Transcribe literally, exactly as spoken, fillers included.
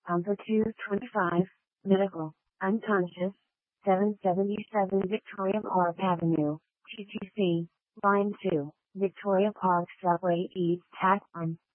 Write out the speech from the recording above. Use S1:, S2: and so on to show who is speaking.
S1: Number two twenty-five, Medical, Unconscious, seven seventy-seven Victoria Park Avenue, T T C, Line two, Victoria Park Subway East Tack one.